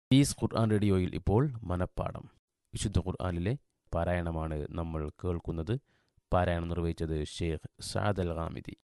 Piece ഖുർആൻ റേഡിയോയിൽ ഇപ്പോൾ മനപ്പാഠം വിശുദ്ധ ഖുർആനിലെ പാരായണമാണ് നമ്മൾ കേൾക്കുന്നത്. പാരായണം നിർവഹിച്ചത് ഷെയ്ഖ് സഅദ് അൽ ഗാമിദി.